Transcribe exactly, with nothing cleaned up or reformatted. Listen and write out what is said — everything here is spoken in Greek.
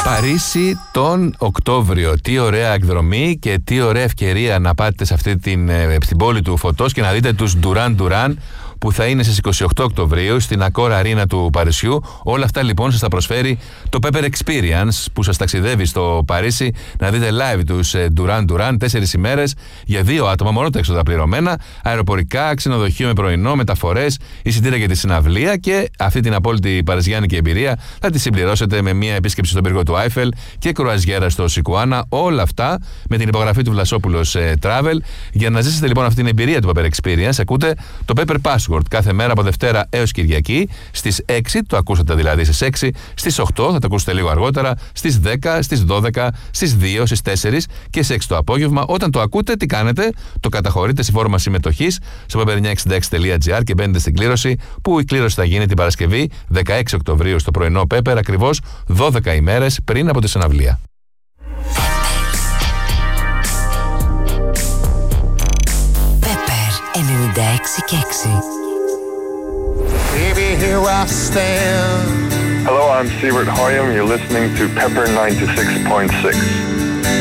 Παρίσι τον Οκτώβριο. Τι ωραία εκδρομή και τι ωραία ευκαιρία να πάτε σε αυτή την, την πόλη του φωτός και να δείτε τους Duran Duran που θα είναι στις είκοσι οκτώ Οκτωβρίου στην Accor Arena του Παρισιού. Όλα αυτά λοιπόν σας τα προσφέρει το Pepper Experience που σας ταξιδεύει στο Παρίσι να δείτε live τους Duran Duran τέσσερις ημέρες για δύο άτομα, μόνο τα έξοδα πληρωμένα, αεροπορικά, ξενοδοχείο με πρωινό, μεταφορές, εισιτήρια για τη συναυλία και αυτή την απόλυτη παριζιάνικη εμπειρία θα τη συμπληρώσετε με μια επίσκεψη στον πύργο του Άιφελ και κρουαζιέρα στο Σικουάνα. Όλα αυτά με την υπογραφή του Βλασόπουλος Travel. Για να ζήσετε λοιπόν αυτή την εμπειρία του Pepper Experience, ακούτε το Pepper Password κάθε μέρα από Δευτέρα έως Κυριακή στις έξι, το ακούσατε δηλαδή στις έξι, στις οκτώ, θα το ακούσετε λίγο αργότερα, στις δέκα, στις δώδεκα, στις δύο, στις τέσσερις και στις έξι το απόγευμα. Όταν το ακούτε, τι κάνετε? Το καταχωρείτε στη φόρμα συμμετοχής στο πέπερ εννιακόσια εξήντα έξι τελεία τζι άρ και μπαίνετε στην κλήρωση, που η κλήρωση θα γίνει την Παρασκευή δεκαέξι Οκτωβρίου στο πρωινό Pepper, ακριβώς δώδεκα ημέρες πριν από τη συναυλία. ενενήντα έξι και έξι. Baby, here I stand. Hello, I'm Siebert Hoyam. You're listening to Pepper ninety-six point six.